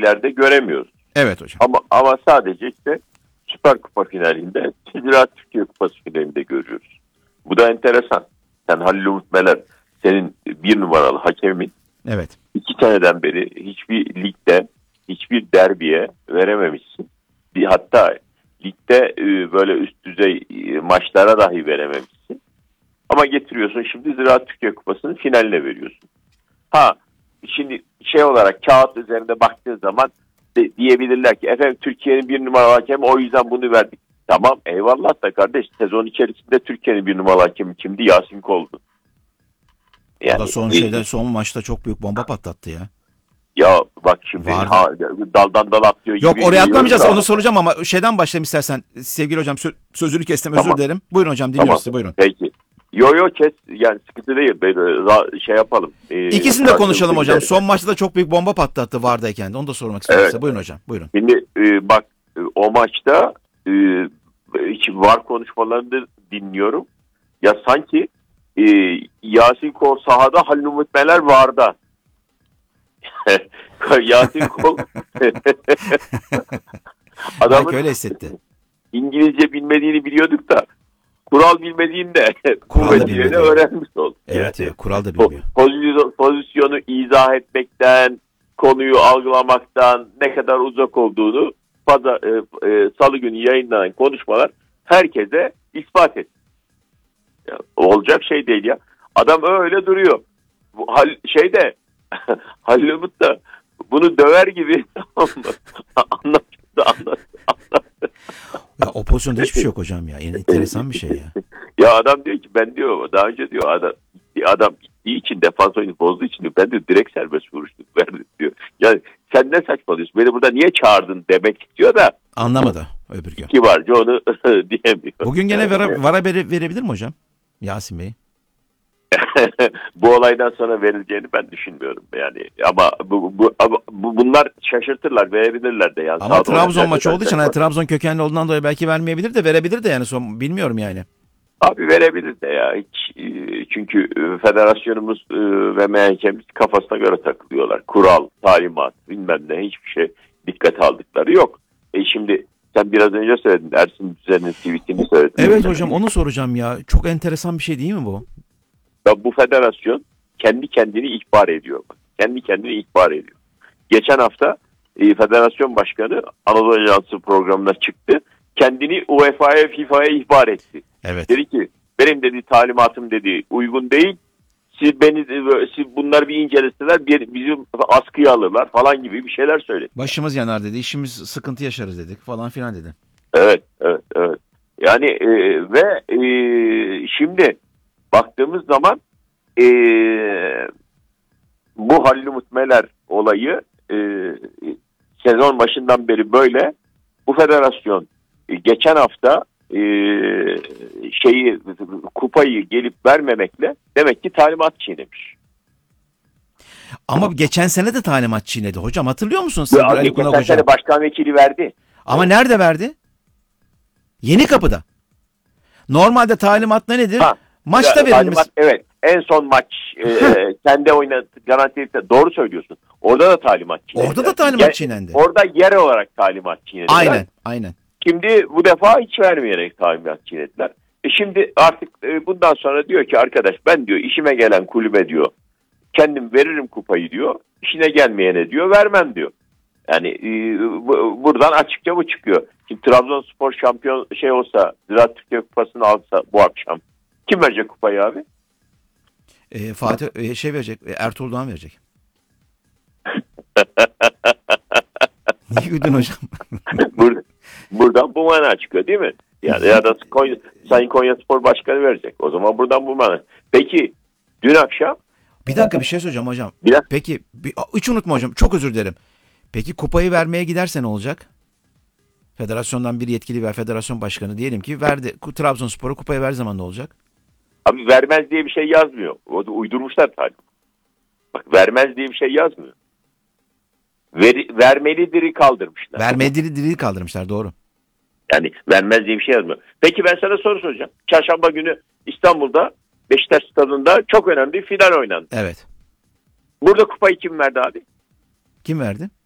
ileride göremiyoruz. Evet hocam. Ama sadece işte Süper Kupa finalinde, Ziraat Türkiye Kupası finalinde görüyoruz. Bu da enteresan. Sen Halil Umut Meler, senin bir numaralı hakemin, Evet. 2 seneden beri hiçbir ligde, hiçbir derbiye verememişsin. Hatta ligde böyle üst düzey maçlara dahi verememişsin. Ama getiriyorsun şimdi Ziraat Türkiye Kupası'nın finaline veriyorsun. Şimdi olarak kağıt üzerinde baktığın zaman diyebilirler ki efendim Türkiye'nin bir numaralı hakemi, o yüzden bunu verdik. Tamam, eyvallah da kardeş, sezon içerisinde Türkiye'nin bir numaralı hakemi kimdi? Yasin Kol'du. Yani, o da son maçta çok büyük bomba patlattı ya. Ya bak şimdi daldan dala atlıyor gibi. Yok, oraya atlamayacağız, onu soracağım ama şeyden başlayayım istersen. Sevgili hocam, sözünü kestim, özür dilerim. Buyurun hocam, dinliyoruz sizi, buyurun. Peki. Yo kes, yani sıkıntı değil. Yapalım. İkisini de konuşalım hocam. Son maçta da çok büyük bomba patlattı VAR'dayken. Onu da sormak istiyorum size. Buyurun hocam, buyurun. Şimdi bak, o maçta VAR konuşmalarını dinliyorum. Ya sanki Yasin Kol sahada, Halil Umut Meler VAR'da. Yasin Kol adamın öyle hissetti. İngilizce bilmediğini biliyorduk da kural bilmediğini de kuvvetiyle öğrenmiş olduk. Evet ya, kural da bilmiyor. Pozisyonu izah etmekten, konuyu algılamaktan ne kadar uzak olduğunu salı günü yayınlanan konuşmalar herkese ispat etti. Ya, olacak şey değil ya. Adam öyle duruyor. Halil Umut da bunu döver gibi, tamam mı? Anlattı. Ya o pozisyonda hiçbir şey yok hocam ya. Yani enteresan bir şey ya. Ya adam diyor ki, ben diyor daha önce diyor adam gittiği için, defans oyunu bozduğu için diyor, ben diyor direkt serbest vuruşluk verdim diyor. Yani sen ne saçmalıyorsun? Beni burada niye çağırdın demek istiyor da. Anlamadı öbür gün. Kibarca onu diyemiyor. Bugün gene VAR haberi verebilir mi hocam? Yasin Bey. Bu olaydan sonra verileceğini ben düşünmüyorum yani, ama bunlar şaşırtırlar, verebilirler de yani. Ama Trabzon maçı olduğu için, Trabzon kökenli olduğundan dolayı belki vermeyebilir de verebilir de, yani bilmiyorum yani. Abi verebilir de ya, çünkü federasyonumuz ve MHK'miz kafasına göre takılıyorlar. Kural, talimat, bilmem ne, hiçbir şey dikkate aldıkları yok. Şimdi sen biraz önce söyledin, Ersin Düzen'in tweetini söyledin. Evet hocam, onu soracağım ya. Çok enteresan bir şey değil mi bu? Ya bu federasyon kendi kendini ihbar ediyor. Kendi kendini ihbar ediyor. Geçen hafta federasyon başkanı Anadolu Ajansı programına çıktı. Kendini UEFA'ya, FIFA'ya ihbar etti. Evet. Dedi ki benim dedi talimatım dedi uygun değil. Siz bunları bir inceleseler bizim askıya alırlar falan gibi bir şeyler söyledi. Başımız yanar dedi. İşimiz sıkıntı yaşarız dedik falan filan dedi. Evet. Yani ve şimdi baktığımız zaman bu Halil Umut Meler olayı sezon başından beri böyle. Bu federasyon geçen hafta kupayı gelip vermemekle demek ki talimat çiğnemiş. Ama geçen sene de talimat çiğnedi hocam, hatırlıyor musunuz? Geçen sene başkan vekili verdi. Ama nerede verdi? Yenikapı'da. Normalde talimat nedir? Maçta verilmiş. Evet. En son maç kendi oynadı, garanti, doğru söylüyorsun. Orada da talimat çiğnendi. Orada da talimat çiğnendi. Orada yer olarak talimat çiğnediler. Aynen. Şimdi bu defa hiç vermeyerek talimat çiğnediler. Şimdi artık bundan sonra diyor ki arkadaş, ben diyor işime gelen kulübe diyor kendim veririm kupayı diyor. İşine gelmeyene diyor vermem diyor. Yani buradan açıkça bu çıkıyor. Şimdi Trabzonspor şampiyon olsa, Ziraat Türkiye Kupası'nı alsa bu akşam kim verecek kupayı abi? Fatih verecek. Ertuğrul Doğan verecek. Niye güldün hocam? Buradan bu mana çıkıyor değil mi? Yani ya da Sayın Konyaspor Başkanı verecek. O zaman buradan bu mana. Peki dün akşam. Bir dakika, bir şey söyleyeceğim hocam. Peki hiç unutma hocam. Çok özür dilerim. Peki kupayı vermeye giderse ne olacak? Federasyondan bir yetkili ver. Federasyon başkanı diyelim ki verdi. Trabzonspor'a kupayı ver zaman ne olacak? Abi vermez diye bir şey yazmıyor. O da uydurmuşlar tabii. Bak, vermez diye bir şey yazmıyor. Vermelidir'i kaldırmışlar. Vermelidir'i kaldırmışlar, doğru. Yani vermez diye bir şey yazmıyor. Peki ben sana soru soracağım. Çarşamba günü İstanbul'da Beşiktaş Stadı'nda çok önemli bir final oynandı. Evet. Burada kupayı kim verdi abi? Kim verdi?